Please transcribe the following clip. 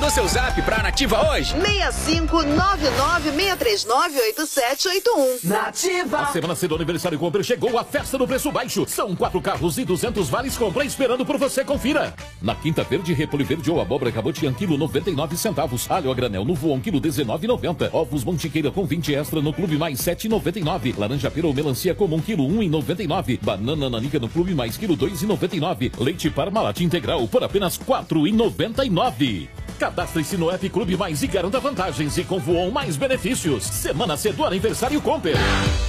o seu zap pra Nativa hoje. 6599-639-8781. Nativa. A semana C do aniversário Compre chegou a festa do preço baixo. São 4 carros e 200 vales compra esperando por você. Confira. Na Quinta Verde, repolho verde ou abóbora cabotiã, quilo 99 centavos. Alho a granel no Voon, quilo 19,90. Ovos Mantiqueira com 20 extra no Clube Mais, 7,99. Laranja pera ou melancia comum, quilo 1,99. Banana nanica no Clube Mais, quilo 2,99. Leite Parmalat integral por apenas 4,99. Cadastre-se no app Clube Mais e garanta vantagens, e com Voon mais benefícios. Semana C do aniversário Compre.